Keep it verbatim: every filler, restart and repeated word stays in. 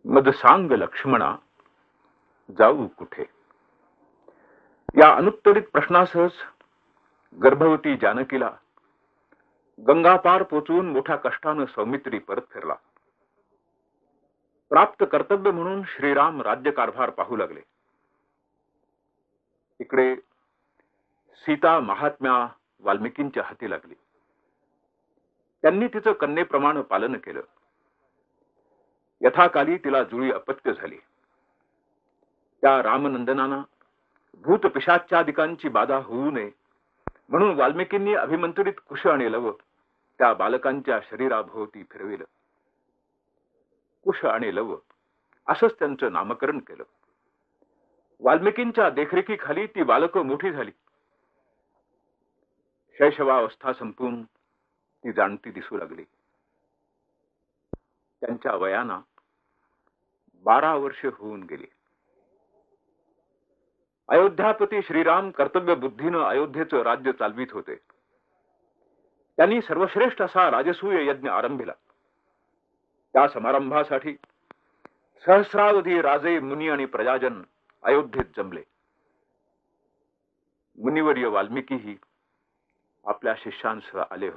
मद सांग लक्ष्मणा जाऊ कुठे. या अनुत्तरित प्रश्नासहच गर्भवती जानकीला गंगापार पोचून मोठ्या कष्टानं सौमित्री परत फिरला. प्राप्त कर्तव्य म्हणून श्रीराम राज्यकारभार पाहू लागले. इकडे सीता महात्म्या वाल्मिकींच्या हाती लागली. त्यांनी तिचं कन्येप्रमाणे पालन केलं. यथाकाली तिला जुळी अपत्य झाली. त्या रामनंदनाना भूत पिशाचादिकांची बाधा होऊ नये म्हणून वाल्मिकींनी अभिमंत्रित कुश आणि लव त्या बालकांच्या शरीराभोवती फिरविलं. कुश आणि लव असंच त्यांचं नामकरण केलं. वाल्मिकींच्या देखरेखीखाली ती बालकं मोठी झाली. शैशवावस्था संपून ती जाणती दिसू लागली. त्यांच्या वयाना बारा वर्षे होऊन गेली. अयोध्यापती श्रीराम कर्तव्य बुद्धीनं अयोध्येचं राज्य चालवित होते. त्यांनी सर्वश्रेष्ठ असा राजसूय यज्ञ आरंभिला. त्या समारंभासाठी सहस्रावधी राजे, मुनी आणि प्रजाजन अयोध्येत जमले. मुनिवर्य वाल्मिकीही आपल्या शिष्यांसह आले होते.